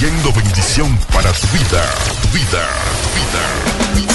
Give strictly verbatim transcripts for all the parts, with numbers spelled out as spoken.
Trayendo bendición para tu vida, tu vida, tu vida,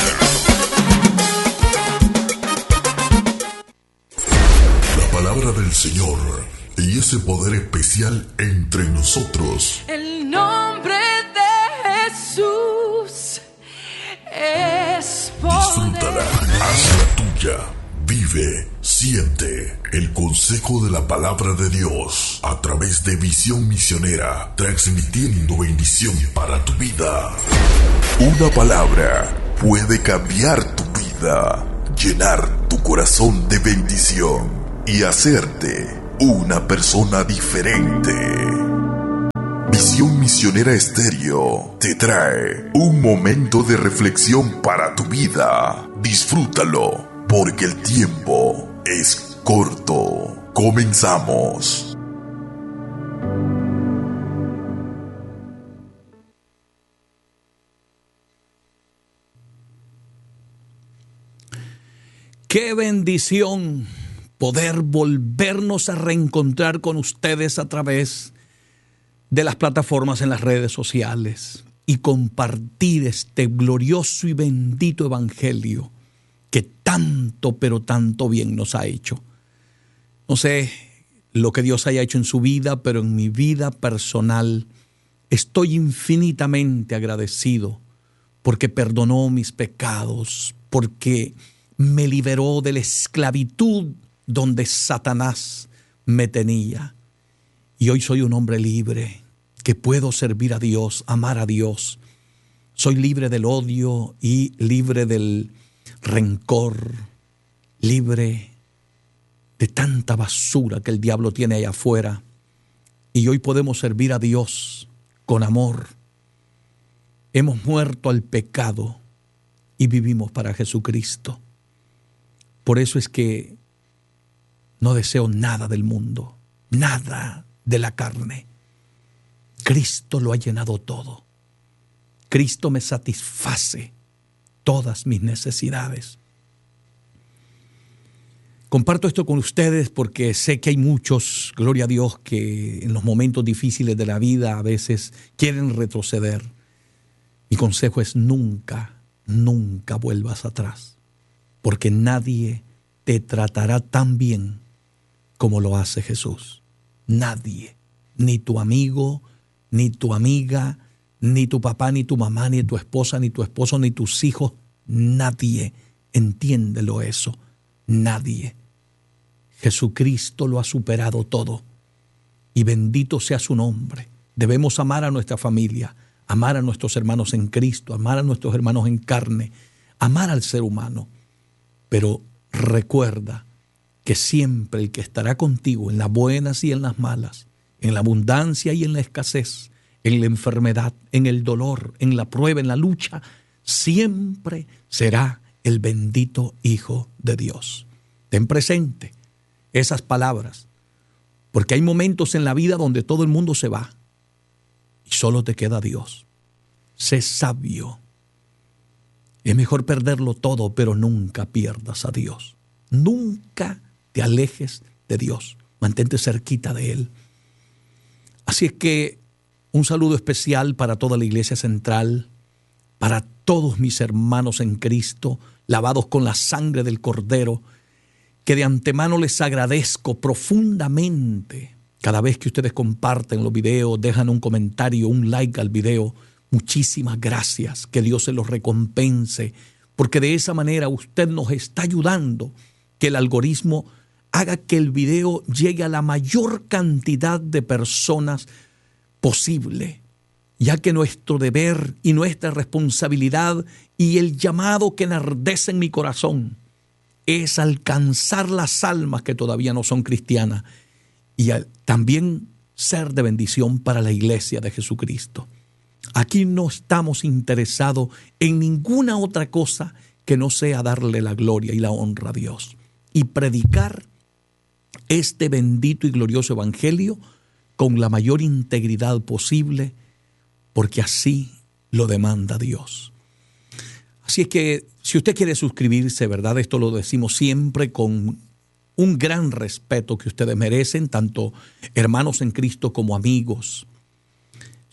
tu vida. La palabra del Señor y ese poder especial entre nosotros. El nombre de Jesús es poder. Disfrútala, hazla tuya. Vive, siente el consejo de la palabra de Dios a través de Visión Misionera, transmitiendo bendición para tu vida. Una palabra puede cambiar tu vida, llenar tu corazón de bendición y hacerte una persona diferente. Visión Misionera Estéreo te trae un momento de reflexión para tu vida. Disfrútalo. Porque el tiempo es corto. Comenzamos. Qué bendición poder volvernos a reencontrar con ustedes a través de las plataformas en las redes sociales y compartir este glorioso y bendito evangelio que tanto, pero tanto bien nos ha hecho. No sé lo que Dios haya hecho en su vida, pero en mi vida personal estoy infinitamente agradecido porque perdonó mis pecados, porque me liberó de la esclavitud donde Satanás me tenía. Y hoy soy un hombre libre, que puedo servir a Dios, amar a Dios. Soy libre del odio y libre del rencor, libre de tanta basura que el diablo tiene allá afuera. Y hoy podemos servir a Dios con amor. Hemos muerto al pecado y vivimos para Jesucristo. Por eso es que no deseo nada del mundo, nada de la carne. Cristo lo ha llenado todo. Cristo me satisface todas mis necesidades. Comparto esto con ustedes porque sé que hay muchos, gloria a Dios, que en los momentos difíciles de la vida a veces quieren retroceder. Mi consejo es nunca, nunca vuelvas atrás, porque nadie te tratará tan bien como lo hace Jesús. Nadie, ni tu amigo, ni tu amiga, ni tu papá, ni tu mamá, ni tu esposa, ni tu esposo, ni tus hijos, nadie, entiéndelo eso, nadie. Jesucristo lo ha superado todo y bendito sea su nombre. Debemos amar a nuestra familia, amar a nuestros hermanos en Cristo, amar a nuestros hermanos en carne, amar al ser humano. Pero recuerda que siempre el que estará contigo en las buenas y en las malas, en la abundancia y en la escasez, en la enfermedad, en el dolor, en la prueba, en la lucha, siempre será el bendito Hijo de Dios. Ten presente esas palabras, porque hay momentos en la vida donde todo el mundo se va y solo te queda Dios. Sé sabio. Es mejor perderlo todo, pero nunca pierdas a Dios. Nunca te alejes de Dios. Mantente cerquita de Él. Así es que un saludo especial para toda la Iglesia Central, para todos mis hermanos en Cristo, lavados con la sangre del Cordero, que de antemano les agradezco profundamente. Cada vez que ustedes comparten los videos, dejan un comentario, un like al video, muchísimas gracias, que Dios se los recompense, porque de esa manera usted nos está ayudando, que el algoritmo haga que el video llegue a la mayor cantidad de personas posible, ya que nuestro deber y nuestra responsabilidad y el llamado que enardece en mi corazón es alcanzar las almas que todavía no son cristianas y también ser de bendición para la iglesia de Jesucristo. Aquí no estamos interesados en ninguna otra cosa que no sea darle la gloria y la honra a Dios y predicar este bendito y glorioso evangelio con la mayor integridad posible, porque así lo demanda Dios. Así es que si usted quiere suscribirse, ¿verdad? Esto lo decimos siempre con un gran respeto que ustedes merecen, tanto hermanos en Cristo como amigos.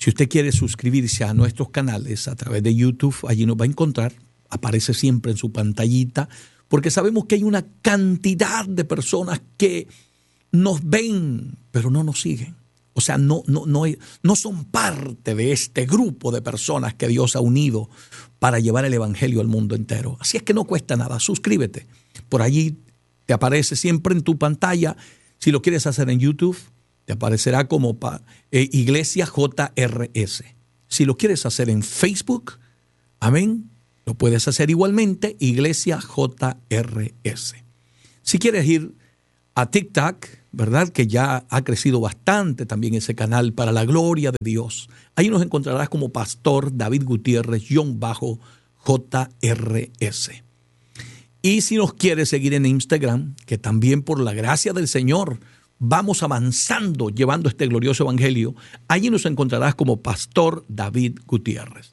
Si usted quiere suscribirse a nuestros canales a través de YouTube, allí nos va a encontrar, aparece siempre en su pantallita, porque sabemos que hay una cantidad de personas que nos ven, pero no nos siguen. O sea, no, no, no, no son parte de este grupo de personas que Dios ha unido para llevar el evangelio al mundo entero. Así es que no cuesta nada, suscríbete. Por allí te aparece siempre en tu pantalla. Si lo quieres hacer en YouTube, te aparecerá como pa, eh, Iglesia J R S. Si lo quieres hacer en Facebook, amén, lo puedes hacer igualmente, Iglesia J R S. Si quieres ir a TikTok, ¿verdad? Que ya ha crecido bastante también ese canal para la gloria de Dios. Ahí nos encontrarás como Pastor David Gutiérrez, guión bajo J R S. Y si nos quieres seguir en Instagram, que también por la gracia del Señor vamos avanzando llevando este glorioso evangelio, allí nos encontrarás como Pastor David Gutiérrez.